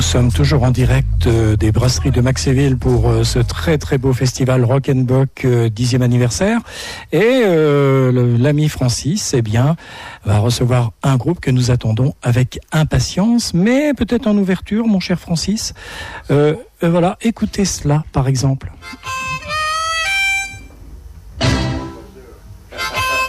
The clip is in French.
sommes toujours en direct des brasseries de Maxéville pour ce très très beau festival Rock and Bock 10e anniversaire. Et l'ami Francis, eh bien, va recevoir un groupe que nous attendons avec impatience, mais peut-être en ouverture, mon cher Francis. Voilà, écoutez cela, par exemple.